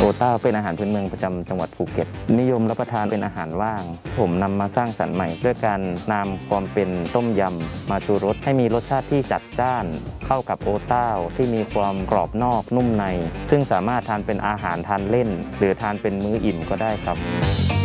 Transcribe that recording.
โอต้าเป็นอาหารพื้นเมืองประจำจังหวัดภูเก็ตนิยมรับประทานเป็นอาหารว่างผมนำมาสร้างสรรค์ใหม่ด้วยการนำความเป็นต้มยำมาชูรสให้มีรสชาติที่จัดจ้านเข้ากับโอต้าที่มีความกรอบนอกนุ่มในซึ่งสามารถทานเป็นอาหารทานเล่นหรือทานเป็นมื้ออิ่มก็ได้ครับ